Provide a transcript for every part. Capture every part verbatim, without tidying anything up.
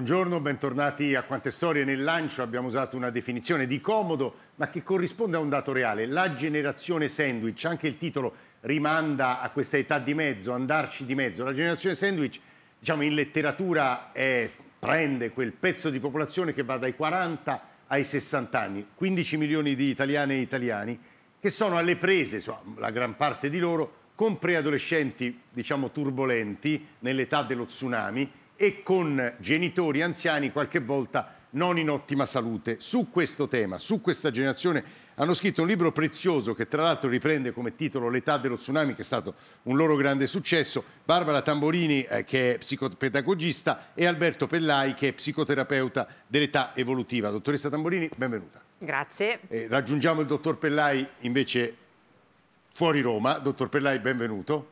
Buongiorno, bentornati a Quante Storie. Nel lancio abbiamo usato una definizione di comodo, ma che corrisponde a un dato reale. La generazione sandwich, anche il titolo rimanda a questa età di mezzo, andarci di mezzo. La generazione sandwich, diciamo, in letteratura è, prende quel pezzo di popolazione che va dai quaranta ai sessanta anni, quindici milioni di italiane e italiani, che sono alle prese, insomma, la gran parte di loro, con preadolescenti, diciamo, turbolenti, nell'età dello tsunami, e con genitori anziani qualche volta non in ottima salute. Su questo tema, su questa generazione, hanno scritto un libro prezioso che tra l'altro riprende come titolo L'età dello tsunami, che è stato un loro grande successo, Barbara Tamborini, eh, che è psicopedagogista, e Alberto Pellai, che è psicoterapeuta dell'età evolutiva. Dottoressa Tamborini, benvenuta. Grazie. Eh, raggiungiamo il dottor Pellai invece fuori Roma. Dottor Pellai, benvenuto.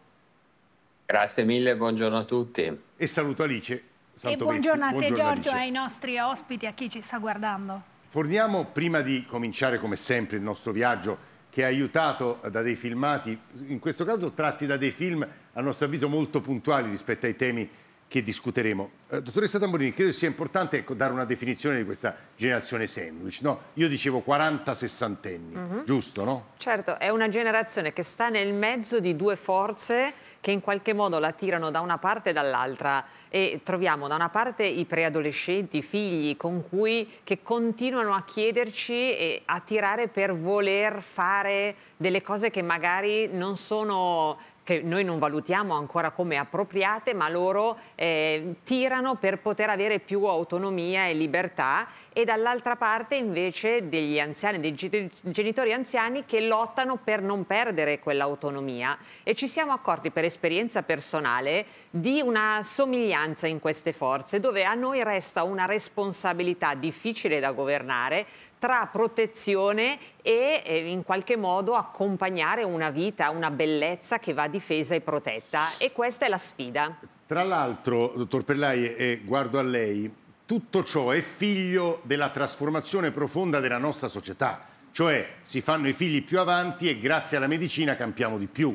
Grazie mille, buongiorno a tutti. E saluto Alice. E buongiorno a te, buongiorno, Giorgio, Alice. ai nostri ospiti, a chi ci sta guardando. Forniamo, prima di cominciare come sempre il nostro viaggio, che è aiutato da dei filmati, in questo caso tratti da dei film a nostro avviso molto puntuali rispetto ai temi che discuteremo. Eh, dottoressa Tamborini, credo sia importante, ecco, dare una definizione di questa generazione sandwich, no? Io dicevo quaranta sessantenni, uh-huh. Giusto, no? Certo, è una generazione che sta nel mezzo di due forze che in qualche modo la tirano da una parte e dall'altra, e troviamo da una parte i preadolescenti, i figli con cui che continuano a chiederci e a tirare per voler fare delle cose che magari non sono, che noi non valutiamo ancora come appropriate, ma loro eh, tirano per poter avere più autonomia e libertà, e dall'altra parte invece degli anziani, dei genitori anziani che lottano per non perdere quell'autonomia. E ci siamo accorti per esperienza personale di una somiglianza in queste forze, dove a noi resta una responsabilità difficile da governare tra protezione e eh, in qualche modo accompagnare una vita, una bellezza che va difesa e protetta, e questa è la sfida. Tra l'altro, dottor Pellai, e guardo a lei, tutto ciò è figlio della trasformazione profonda della nostra società, cioè si fanno i figli più avanti e grazie alla medicina campiamo di più.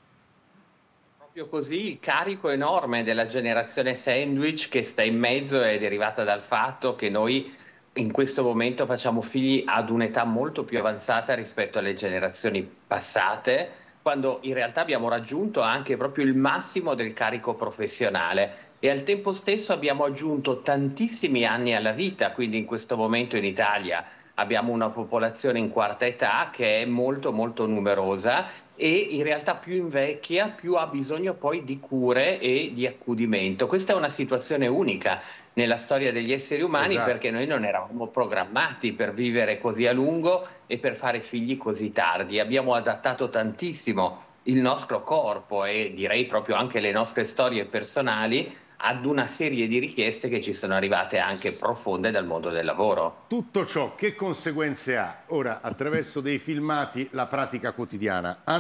Proprio così, il carico enorme della generazione sandwich che sta in mezzo è derivata dal fatto che noi in questo momento facciamo figli ad un'età molto più avanzata rispetto alle generazioni passate, quando in realtà abbiamo raggiunto anche proprio il massimo del carico professionale, e al tempo stesso abbiamo aggiunto tantissimi anni alla vita. Quindi in questo momento in Italia abbiamo una popolazione in quarta età che è molto molto numerosa, e in realtà più invecchia più ha bisogno poi di cure e di accudimento. Questa è una situazione unica nella storia degli esseri umani, esatto, perché noi non eravamo programmati per vivere così a lungo e per fare figli così tardi. Abbiamo adattato tantissimo il nostro corpo e direi proprio anche le nostre storie personali ad una serie di richieste che ci sono arrivate anche profonde dal mondo del lavoro. Tutto ciò che conseguenze ha ora attraverso dei filmati la pratica quotidiana?